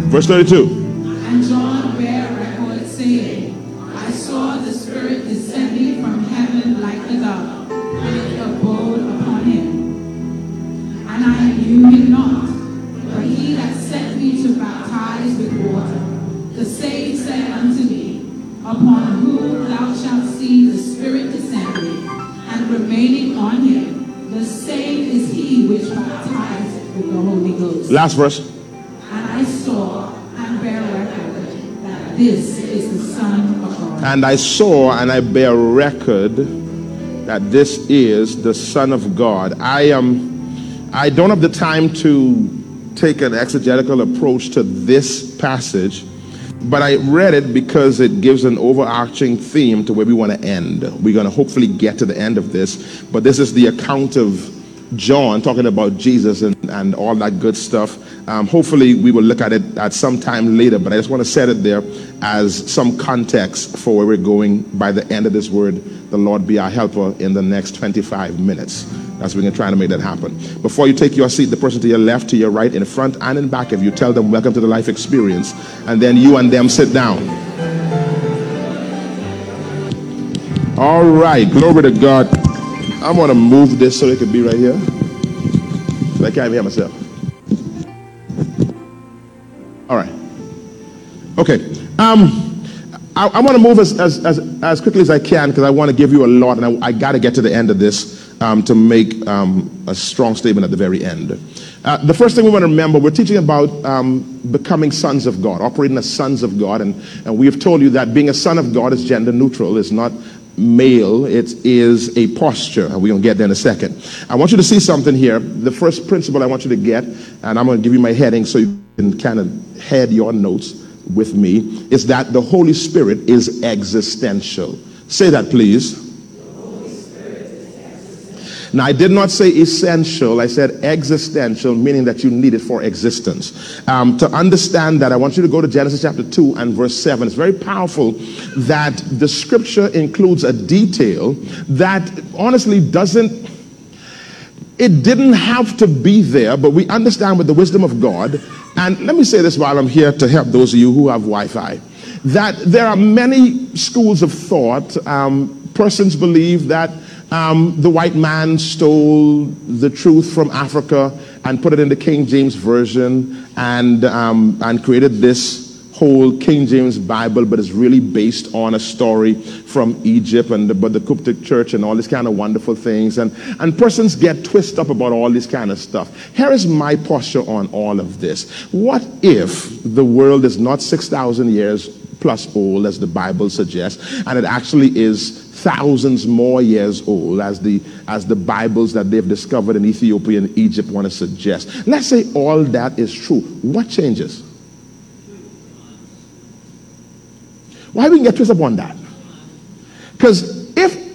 Verse 32. And John bare record, saying, I saw the Spirit descending from heaven like a dove, and it abode upon him. And I knew him not, but he that sent me to baptize with water, the same said unto me, Upon whom thou shalt see the Spirit descending and remaining on him, the same is he which baptizeth with the Holy Ghost. Last verse. And I saw and bear record that this is the Son of God. And I saw and I bear record that this is the Son of God. I don't have the time to take an exegetical approach to this passage, but I read it because it gives an overarching theme to where we want to end. We're going to hopefully get to the end of this, but this is the account of John talking about Jesus and all that good stuff. Hopefully we will look at it at some time later, but I just want to set it there as some context for where we're going by the end of this word. The Lord be our helper in the next 25 minutes. That's we're going to try to make that happen. Before you take your seat, the person to your left, to your right, in front and in back of you, tell them welcome to the life experience, and then you and them sit down. All right, glory to God. I'm going to move this so it can be right here. I can't even hear myself. All right. Okay. I want to move as quickly as I can because I want to give you a lot, and I got to get to the end of this to make a strong statement at the very end. The first thing we want to remember, we're teaching about becoming sons of God, operating as sons of God, and we have told you that being a son of God is gender neutral. It's not male, it is a posture. We're going to get there in a second. I want you to see something here. The first principle I want you to get, and I'm going to give you my heading so you can kind of head your notes with me, is that the Holy Spirit is existential. Say that, please. Now, I did not say essential. I said existential, meaning that you need it for existence. To understand that, I want you to go to Genesis chapter 2 and verse 7. It's very powerful that the scripture includes a detail that honestly didn't have to be there, but we understand with the wisdom of God. And let me say this while I'm here to help those of you who have Wi-Fi, that there are many schools of thought. Persons believe that the white man stole the truth from Africa and put it in the King James Version and created this whole King James Bible, but it's really based on a story from Egypt but the Coptic Church and all these kind of wonderful things. And persons get twisted up about all this kind of stuff. Here is my posture on all of this. What if the world is not 6,000 years plus old, as the Bible suggests, and it actually is thousands more years old, as the Bibles that they've discovered in Ethiopia and Egypt want to suggest? Let's say all that is true. What changes? Why we can get twisted up on that? Because if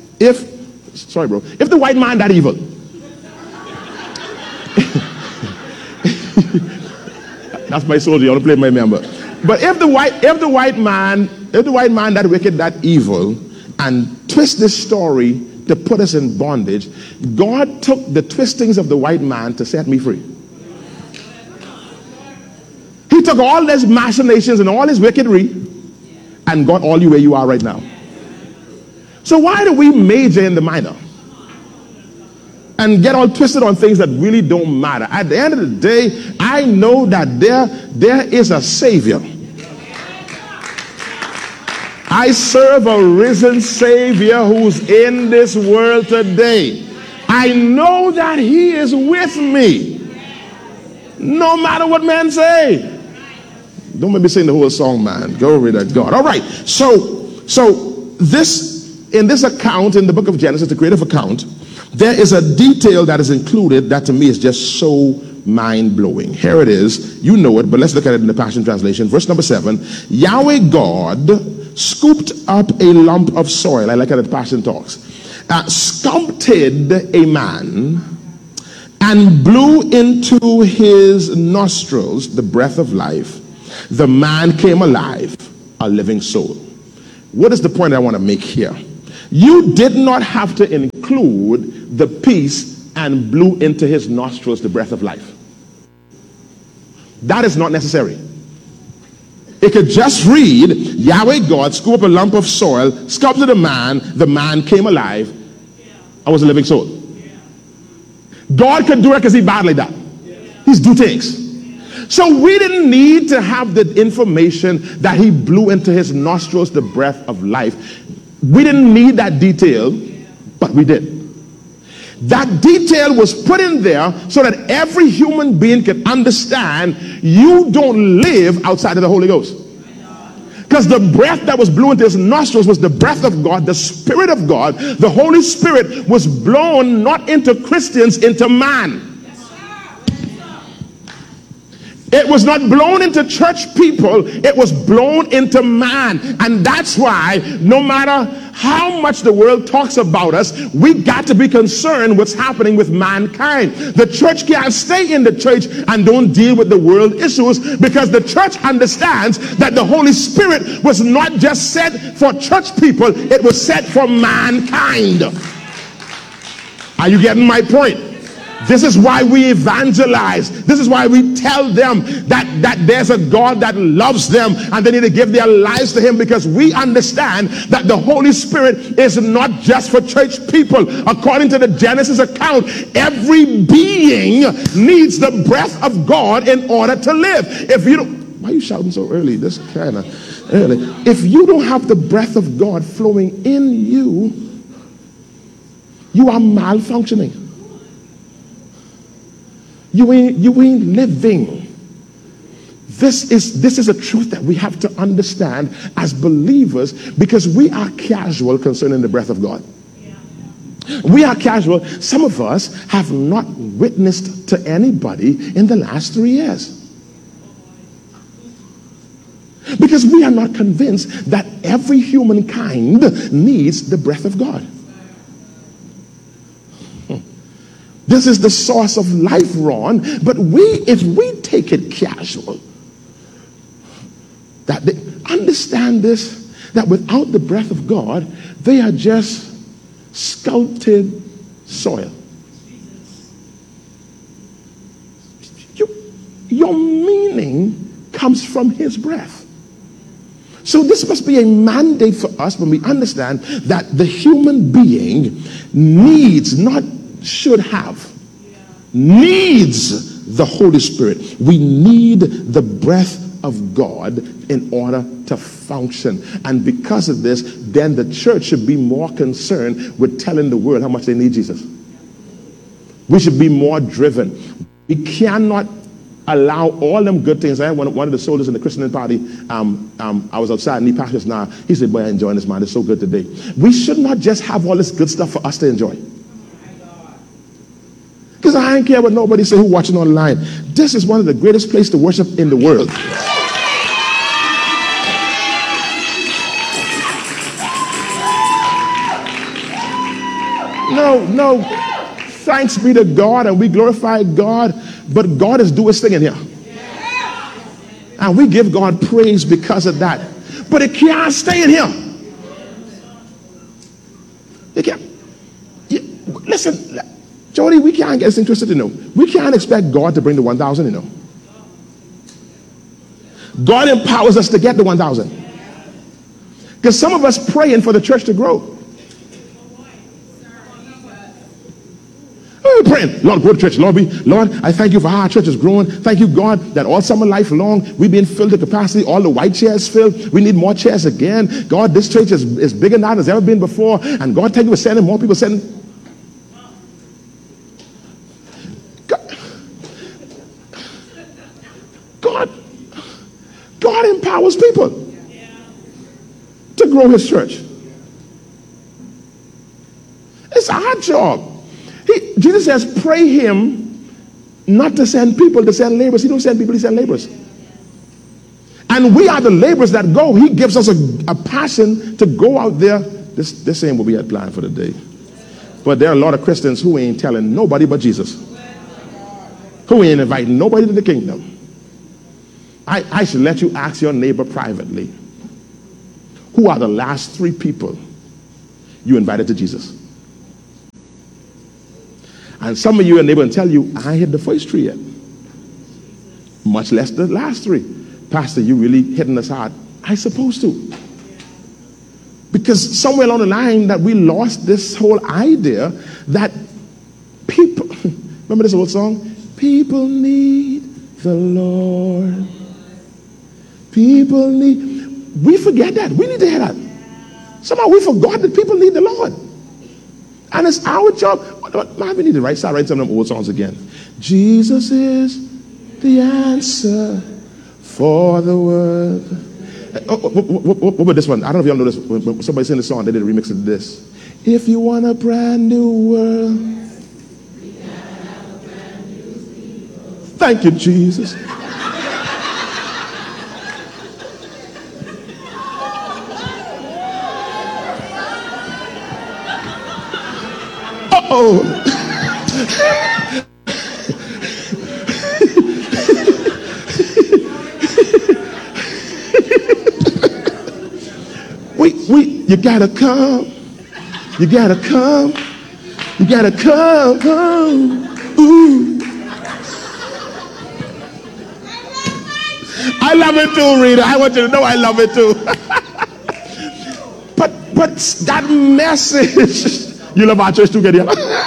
the white man that evil, that's my soldier, I want to play my member. But if the white man that wicked, that evil, and twist this story to put us in bondage, God took the twistings of the white man to set me free. He took all his machinations and all his wickedry and got all you where you are right now. So why do we major in the minor and get all twisted on things that really don't matter? At the end of the day, I know that there is a Savior. I serve a risen Savior who's in this world today. I know that He is with me, no matter what men say. Don't make me sing the whole song, man. Glory to God. All right. So this, in this account, in the book of Genesis, the creative account, there is a detail that is included that to me is just so mind-blowing. Here it is. You know it, but let's look at it in the Passion Translation. Verse number 7. Yahweh God scooped up a lump of soil. I like how the Passion talks. Sculpted a man and blew into his nostrils the breath of life. The man came alive, a living soul. What is the point I want to make here? You did not have to include the piece and blew into his nostrils the breath of life. That is not necessary. It could just read, Yahweh God scooped up a lump of soil, sculpted a man came alive, and was a living soul. God could do it because he's bad like that. He's do things. So we didn't need to have the information that he blew into his nostrils the breath of life. We didn't need that detail, but we did. That detail was put in there so that every human being could understand you don't live outside of the Holy Ghost. Because the breath that was blew into his nostrils was the breath of God, the Spirit of God. The Holy Spirit was blown not into Christians, into man. It was not blown into church people, it was blown into man. And that's why no matter how much the world talks about us, we got to be concerned what's happening with mankind. The church can't stay in the church and don't deal with the world issues, because the church understands that the Holy Spirit was not just set for church people, it was set for mankind. Are you getting my point? This is why we evangelize. This is why we tell them that there's a God that loves them and they need to give their lives to him, because we understand that the Holy Spirit is not just for church people. According to the Genesis account, every being needs the breath of God in order to live. If you don't, why are you shouting so early? This kind of early. If you don't have the breath of God flowing in you, you are malfunctioning. You ain't living. This is a truth that we have to understand as believers, because we are casual concerning the breath of God. We are casual. Some of us have not witnessed to anybody in the last 3 years, because we are not convinced that every humankind needs the breath of God. This is the source of life, Ron. But if we take it casual, that they understand this, that without the breath of God, they are just sculpted soil. Your meaning comes from his breath. So this must be a mandate for us when we understand that the human being needs, not should have, needs the Holy Spirit. We need the breath of God in order to function. And because of this, then the church should be more concerned with telling the world how much they need Jesus. We should be more driven. We cannot allow all them good things. I had one of the soldiers in the Christian party. I was outside and he passed us now. He said, "Boy, I'm enjoying this, man. It's so good today." We should not just have all this good stuff for us to enjoy. Because I don't care what nobody say who watching online. This is one of the greatest places to worship in the world. No. Thanks be to God, and we glorify God. But God is doing his thing in here. And we give God praise because of that. But it can't stay in here. It can't. Listen, Jody, we can't get this thing twisted, We can't expect God to bring the 1,000, God empowers us to get the 1,000. Because some of us praying for the church to grow. We're praying, Lord, grow the church. Lord, I thank you for how our church is growing. Thank you, God, that all summer life long we've been filled to capacity. All the white chairs filled. We need more chairs again. God, this church is bigger now than it's ever been before. And God, thank you for sending more people. God empowers people to grow his church. It's our job. Jesus says, pray him not to send people, to send laborers. He don't send people, he sends laborers. And we are the laborers that go. He gives us a passion to go out there. This ain't what we had planned for the day. But there are a lot of Christians who ain't telling nobody but Jesus. Who ain't inviting nobody to the kingdom. I should let you ask your neighbor privately. Who are the last 3 people you invited to Jesus? And some of you, your neighbor, will tell you, I ain't hit the first 3 yet. Much less the last 3. Pastor, you really hitting us hard. I supposed to. Because somewhere along the line that we lost this whole idea that people, remember this old song? People need the Lord. People need, we forget that. We need to hear that. Somehow we forgot that people need the Lord. And it's our job. We need to start writing some of them old songs again. Jesus is the answer for the world. What about this one? I don't know if y'all know this. When somebody sang the song, they did a remix of this. If you want a brand new world. Thank you, Jesus. Uh-oh. You gotta come. You gotta come. You gotta come. Ooh. I love it too, Rita. I want you to know I love it too. but that message, you love our church too, get it?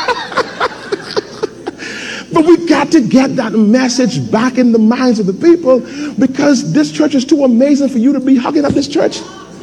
But we got to get that message back in the minds of the people, because this church is too amazing for you to be hugging up this church.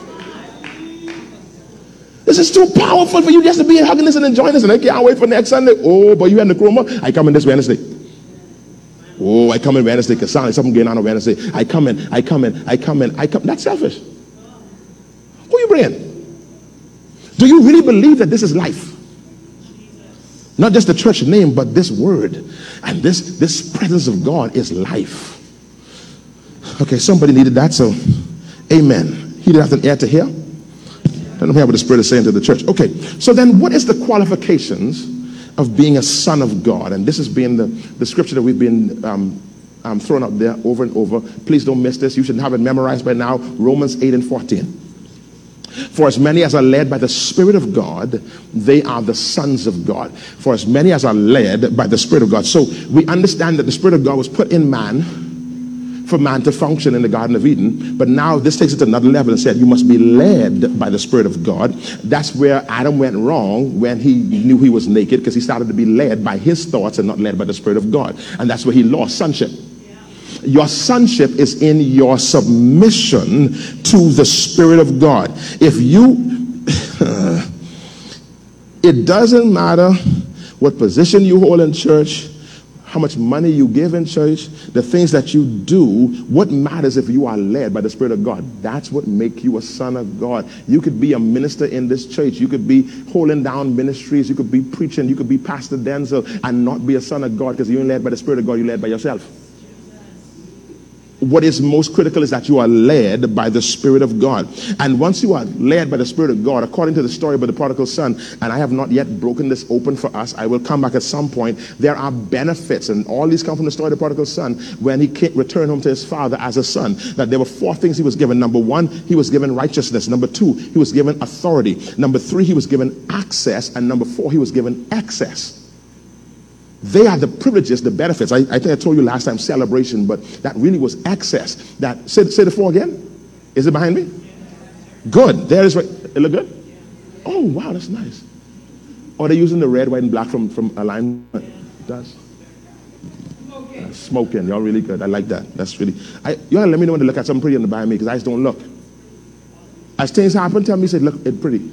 This is too powerful for you just to be hugging this and enjoying this. And I can't wait for next Sunday. Oh, but you had the chroma. I come in this Wednesday. Oh, I come in Wednesday because something going on Wednesday. I come in. That's selfish. Who you bringing? Do you really believe that this is life? Not just the church name, but this word. And this presence of God is life. Okay, somebody needed that, so amen. He didn't have an ear to hear. I don't know what the Spirit is saying to the church. Okay, so then what is the qualifications of being a son of God? And this has been the scripture that we've been throwing up there over and over. Please don't miss this. You should have it memorized by now. Romans 8:14. For as many as are led by the Spirit of God, they are the sons of God. For as many as are led by the Spirit of God. So we understand that the Spirit of God was put in man for man to function in the Garden of Eden. But now this takes it to another level and said you must be led by the Spirit of God. That's where Adam went wrong when he knew he was naked, because he started to be led by his thoughts and not led by the Spirit of God. And that's where he lost sonship. Your sonship is in your submission to the Spirit of God. If you, it doesn't matter what position you hold in church, how much money you give in church, the things that you do, what matters if you are led by the Spirit of God? That's what makes you a son of God. You could be a minister in this church. You could be holding down ministries. You could be preaching. You could be Pastor Denzel and not be a son of God, because you ain't led by the Spirit of God. You're led by yourself. What is most critical is that you are led by the Spirit of God. And once you are led by the Spirit of God, according to the story about the prodigal son, and I have not yet broken this open for us, I will come back at some point, there are benefits, and all these come from the story of the prodigal son, when he returned home to his father as a son, that there were 4 things he was given. Number 1, he was given righteousness. Number 2, he was given authority. Number 3, he was given access. And number 4, he was given access. They are the privileges, the benefits. I think I told you last time, celebration, but that really was access. That say the 4 again. Is it behind me? Good. There is right. It look good? Oh wow, that's nice. Or they're using the red, white, and black from alignment. It does. Smoking. Y'all really good. I like that. That's really. Y'all let me know when to look at something pretty on the behind me, because I just don't look. As things happen, tell me, say, look, it's pretty.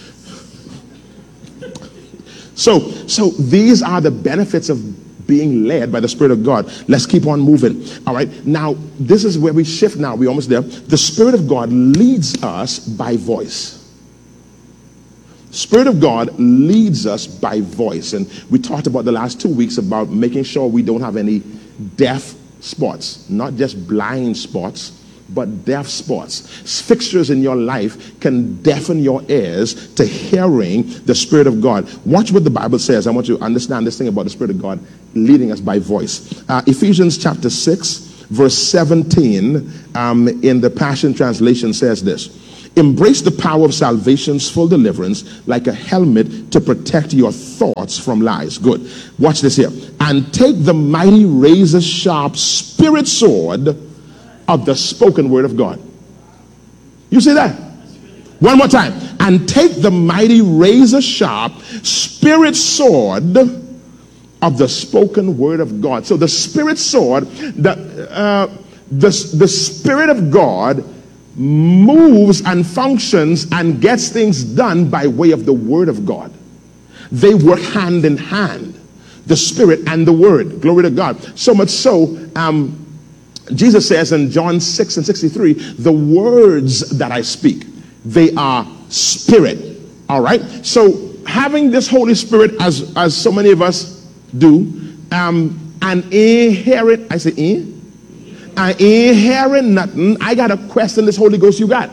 So these are the benefits of being led by the Spirit of God. Let's keep on moving. All right. Now, this is where we shift now. We're almost there. The Spirit of God leads us by voice. Spirit of God leads us by voice. And we talked about the last 2 weeks about making sure we don't have any deaf spots, not just blind spots, but deaf spots. Fixtures in your life can deafen your ears to hearing the Spirit of God. Watch what the Bible says. I want you to understand this thing about the Spirit of God leading us by voice. Ephesians chapter 6, verse 17 in the Passion Translation says this: embrace the power of salvation's full deliverance like a helmet to protect your thoughts from lies. Good. Watch this here. And take the mighty razor-sharp spirit sword of the spoken word of God. You see that? One more time. And take the mighty razor sharp spirit sword of the spoken word of God. So the spirit sword, the spirit of God moves and functions and gets things done by way of the word of God. They work hand in hand, the spirit and the word. Glory to God. So much so, Jesus says in John 6:63, the words that I speak, they are spirit. All right. So having this Holy Spirit, as so many of us do, and inherit, I say I inherit nothing. I got to question this Holy Ghost you got.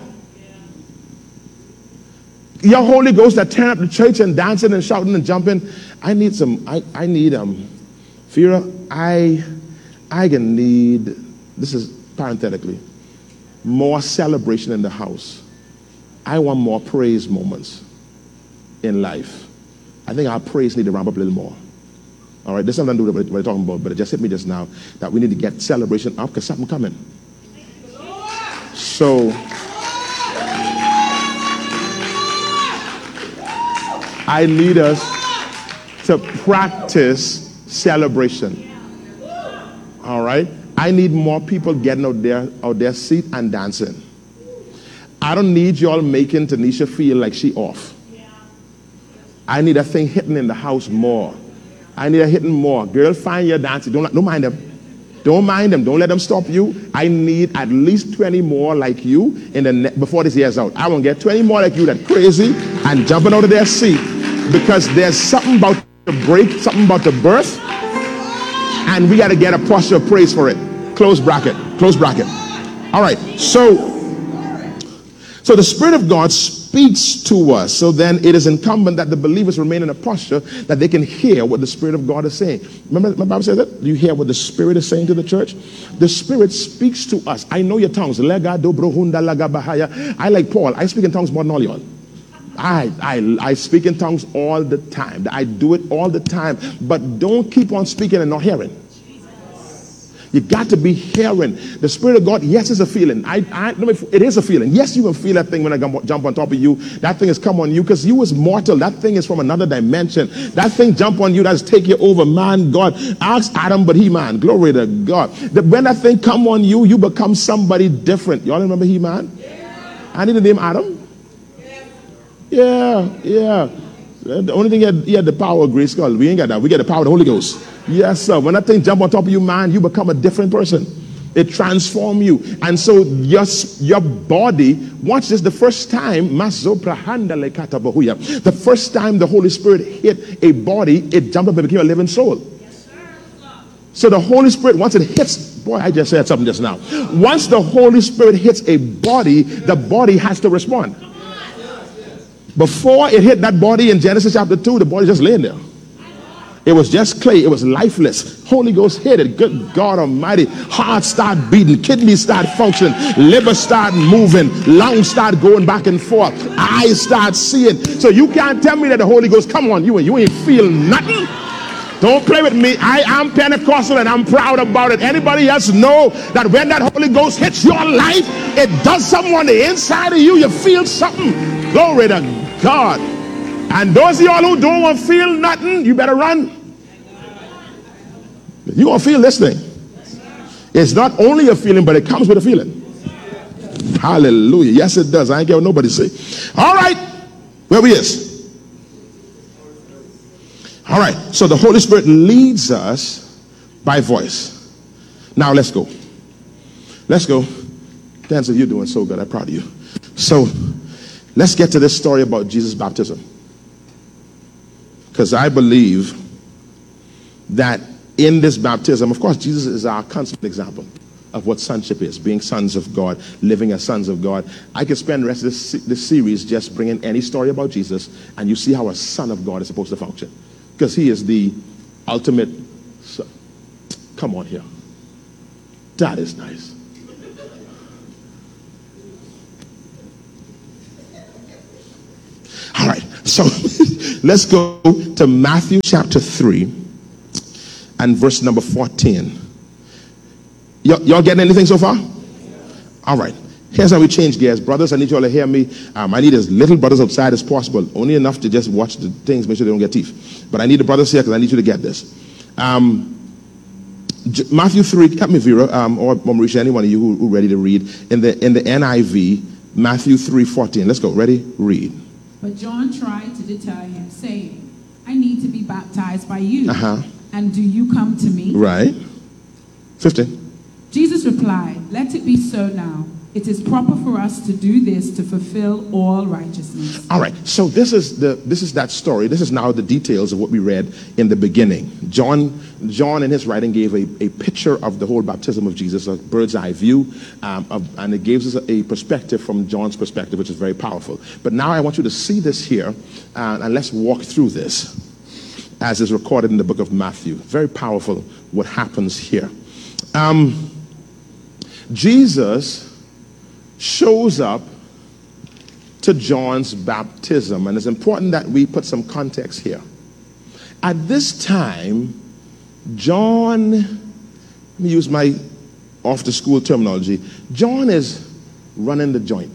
Your Holy Ghost that turn up the church and dancing and shouting and jumping. I need Fira, I can need, this is parenthetically, more celebration in the house. I want more praise moments in life. I think our praise need to ramp up a little more. All right, this is something to do with what we're talking about, but it just hit me just now that we need to get celebration up because something coming. So I need us to practice celebration. All right, I need more people getting out their seat and dancing. I don't need y'all making Tanisha feel like she off. I need that thing hitting in the house more. I need a hitting more. Girl, find your dancing. Don't mind them. Don't mind them. Don't let them stop you. I need at least 20 more like you before this year's out. I want to get 20 more like you that crazy and jumping out of their seat because there's something about the break, something about the birth, and we got to get a posture of praise for it. Close bracket. Close bracket. All right. So the Spirit of God speaks to us. So then it is incumbent that the believers remain in a posture that they can hear what the Spirit of God is saying. Remember my Bible says that? Do you hear what the Spirit is saying to the church? The Spirit speaks to us. I know your tongues. I like Paul. I speak in tongues more than all y'all. I speak in tongues all the time. I do it all the time. But don't keep on speaking and not hearing. You got to be hearing. The Spirit of God, yes, it's a feeling. It is a feeling. Yes, you can feel that thing when I jump on top of you. That thing has come on you because you is mortal. That thing is from another dimension. That thing jump on you, that's take you over. Man, God. Ask Adam, but he man. Glory to God. When that thing come on you, you become somebody different. Y'all remember he man? Yeah. I need to name Adam. Yeah. The only thing he had the power of grace skull. We ain't got that. We get the power of the Holy Ghost. Yes, sir. When that thing jump on top of you, man, you become a different person. It transforms you. And so your body, watch this, the first time the first time the Holy Spirit hit a body, it jumped up and became a living soul. Yes, sir. So the Holy Spirit, once it hits, boy, I just said something just now. Once the Holy Spirit hits a body, the body has to respond. Before it hit that body in Genesis chapter 2, the body just laying there. It was just clay. It was lifeless. Holy Ghost hit it. Good God Almighty. Heart start beating. Kidneys start functioning. Liver start moving. Lungs start going back and forth. Eyes start seeing. So you can't tell me that the Holy Ghost come on you and you ain't feel nothing. Don't play with me. I am Pentecostal and I'm proud about it. Anybody else know that when that Holy Ghost hits your life, it does something on the inside of you. You feel something. Glory to God. And those of y'all who don't want to feel nothing, you better run. You're going to feel this thing. It's not only a feeling, but it comes with a feeling. Hallelujah. Yes, it does. I ain't care what nobody say. All right. Where we is? All right. So the Holy Spirit leads us by voice. Now let's go. Let's go. Dancer, you're doing so good. I'm proud of you. So let's get to this story about Jesus' baptism. Because I believe that in this baptism, of course, Jesus is our constant example of what sonship is, being sons of God, living as sons of God. I could spend the rest of this series just bringing any story about Jesus, and you see how a son of God is supposed to function. Because he is the ultimate son. Come on here. That is nice. All right, so let's go to Matthew chapter 3 and verse number 14. Y'all getting anything so far? All right. Here's how we change gears. Brothers, I need you all to hear me. I need as little brothers outside as possible. Only enough to just watch the things, make sure they don't get teeth. But I need the brothers here because I need you to get this. Matthew 3, help me, Vera, or Marisha, anyone of you who ready to read. In the NIV, Matthew 3:14. Let's go. Ready? Read. But John tried to deter him, saying, I need to be baptized by you, and do you come to me? Right. 15. Jesus replied, let it be so now. It is proper for us to do this to fulfill all righteousness. All right. So this is that story. This is now the details of what we read in the beginning. John in his writing gave a picture of the whole baptism of Jesus, a bird's eye view, and it gives us a perspective from John's perspective, which is very powerful. But now I want you to see this here, and let's walk through this as is recorded in the book of Matthew. Very powerful what happens here. Jesus shows up to John's baptism, and it's important that we put some context here. At this time, John, let me use my off-the-school terminology, John is running the joint.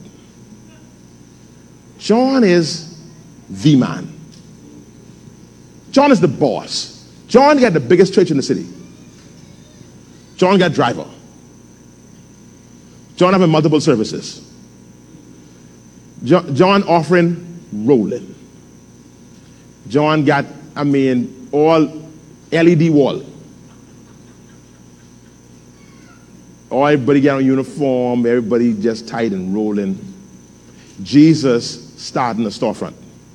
John is the man. John is the boss. John got the biggest church in the city. John got driver. John having multiple services. John offering rolling. John got, all LED wall. Everybody got on uniform. Everybody just tight and rolling. Jesus starting a storefront.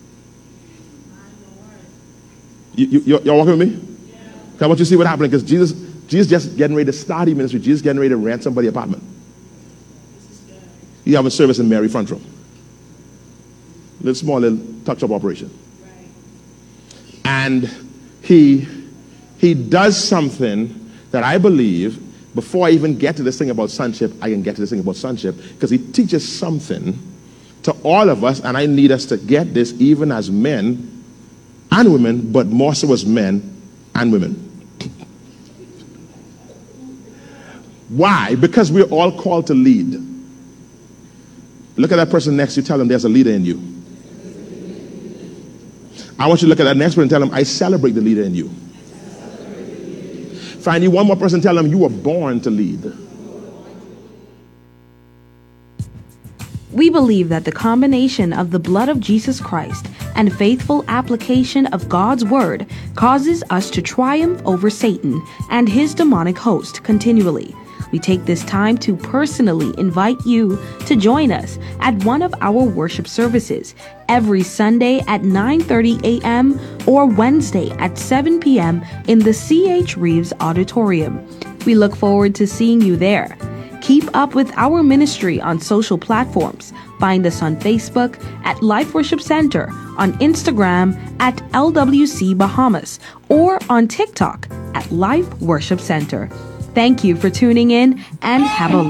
Y'all walking with me? Yeah. I want you to see what happened, because Jesus just getting ready to start his ministry. Jesus getting ready to rent somebody an apartment. You have a service in Mary front room. Little touch-up operation. Right. And he does something that I believe, before I even get to this thing about sonship, I can get to this thing about sonship, because he teaches something to all of us, and I need us to get this even as men and women, but more so as men and women. Why? Because we're all called to lead. Look at that person next to you, tell them there's a leader in you. I want you to look at that next person and tell them, I celebrate the leader in you. Find you one more person, tell them you were born to lead. We believe that the combination of the blood of Jesus Christ and faithful application of God's word causes us to triumph over Satan and his demonic host continually. We take this time to personally invite you to join us at one of our worship services every Sunday at 9:30 a.m. or Wednesday at 7 p.m. in the C.H. Reeves Auditorium. We look forward to seeing you there. Keep up with our ministry on social platforms. Find us on Facebook at Life Worship Center, on Instagram at LWC Bahamas, or on TikTok at Life Worship Center. Thank you for tuning in, and have a